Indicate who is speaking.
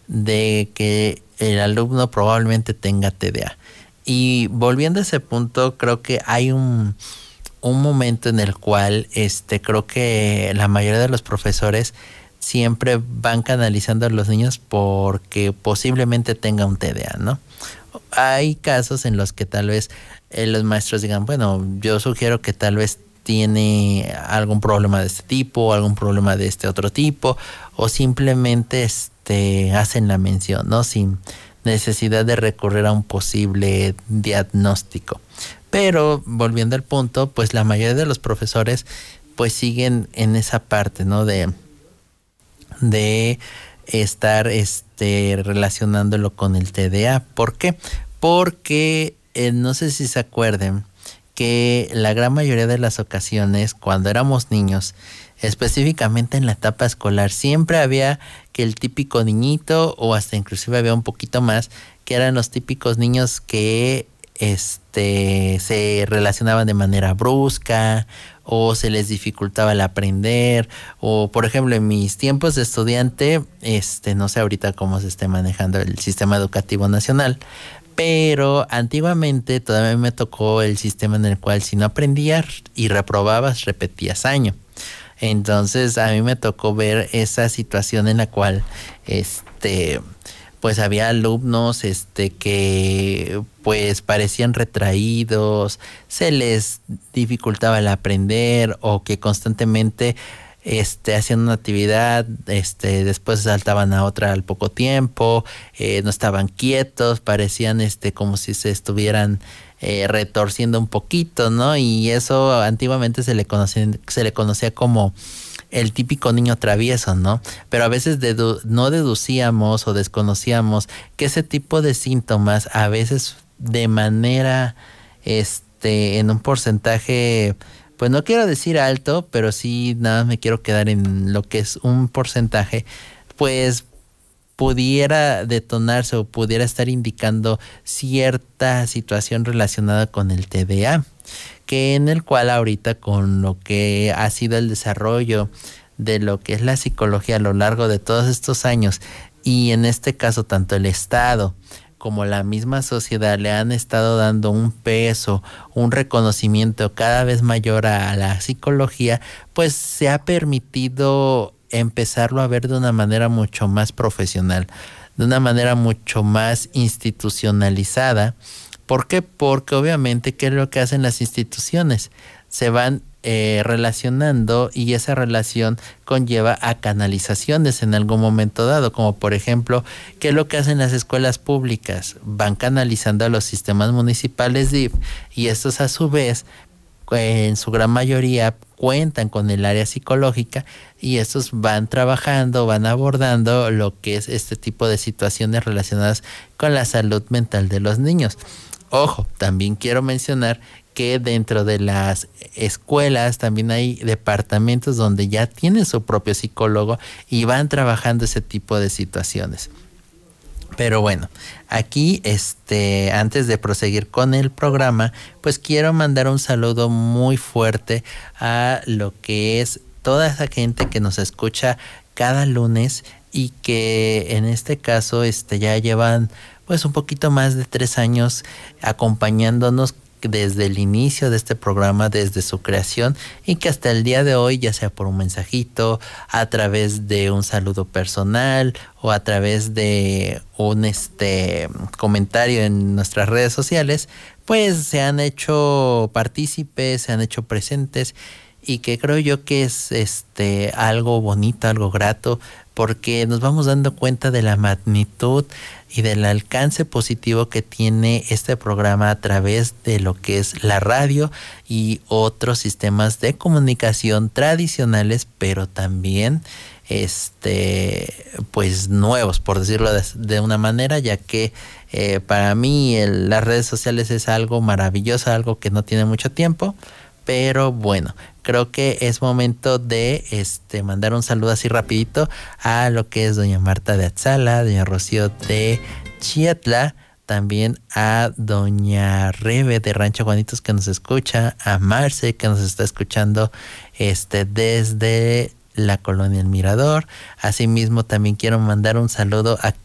Speaker 1: de que el alumno probablemente tenga TDA. Y volviendo a ese punto, creo que hay un momento en el cual creo que la mayoría de los profesores siempre van canalizando a los niños porque posiblemente tenga un TDA, ¿no? Hay casos en los que tal vez los maestros digan, bueno, yo sugiero que tal vez tiene algún problema de este tipo, algún problema de este otro tipo, o simplemente hacen la mención, ¿no? Sin necesidad de recurrir a un posible diagnóstico. Pero volviendo al punto, pues la mayoría de los profesores pues siguen en esa parte, ¿no? De estar relacionándolo con el TDA. ¿Por qué? Porque no sé si se acuerden que la gran mayoría de las ocasiones cuando éramos niños, específicamente en la etapa escolar, siempre había que el típico niñito, o hasta inclusive había un poquito más, que eran los típicos niños que se relacionaban de manera brusca, o se les dificultaba el aprender, o por ejemplo en mis tiempos de estudiante, no sé ahorita cómo se esté manejando el sistema educativo nacional, pero antiguamente todavía me tocó el sistema en el cual si no aprendías y reprobabas, repetías año. Entonces a mí me tocó ver esa situación en la cual pues había alumnos que pues parecían retraídos, se les dificultaba el aprender, o que constantemente hacían una actividad, después saltaban a otra al poco tiempo, no estaban quietos, parecían como si se estuvieran retorciendo un poquito, ¿no? Y eso antiguamente se le conocía como el típico niño travieso, ¿no? Pero a veces no deducíamos o desconocíamos que ese tipo de síntomas a veces de manera, en un porcentaje, pues no quiero decir alto, pero sí nada más me quiero quedar en lo que es un porcentaje, pues pudiera detonarse o pudiera estar indicando cierta situación relacionada con el TDA, que en el cual ahorita con lo que ha sido el desarrollo de lo que es la psicología a lo largo de todos estos años, y en este caso tanto el Estado como la misma sociedad le han estado dando un peso, un reconocimiento cada vez mayor a la psicología, pues se ha permitido empezarlo a ver de una manera mucho más profesional, de una manera mucho más institucionalizada. ¿Por qué? Porque obviamente, ¿qué es lo que hacen las instituciones? Se van relacionando, y esa relación conlleva a canalizaciones en algún momento dado, como por ejemplo, ¿qué es lo que hacen las escuelas públicas? Van canalizando a los sistemas municipales DIF, y estos a su vez, en su gran mayoría, cuentan con el área psicológica, y estos van trabajando, van abordando lo que es este tipo de situaciones relacionadas con la salud mental de los niños. Ojo, también quiero mencionar que dentro de las escuelas también hay departamentos donde ya tienen su propio psicólogo y van trabajando ese tipo de situaciones. Pero bueno, aquí antes de proseguir con el programa, pues quiero mandar un saludo muy fuerte a lo que es toda esa gente que nos escucha cada lunes, y que en este caso ya llevan pues un poquito más de 3 años acompañándonos desde el inicio de este programa, desde su creación, y que hasta el día de hoy, ya sea por un mensajito, a través de un saludo personal, o a través de un comentario en nuestras redes sociales, pues se han hecho partícipes, se han hecho presentes, y que creo yo que es algo bonito, algo grato, porque nos vamos dando cuenta de la magnitud y del alcance positivo que tiene este programa a través de lo que es la radio y otros sistemas de comunicación tradicionales, pero también pues nuevos, por decirlo de una manera, ya que para mí las redes sociales es algo maravilloso, algo que no tiene mucho tiempo. Pero bueno, creo que es momento de mandar un saludo así rapidito a lo que es doña Marta de Atzala, doña Rocío de Chiatla, también a doña Rebe de Rancho Juanitos que nos escucha, a Marce que nos está escuchando desde la colonia El Mirador. Asimismo también quiero mandar un saludo a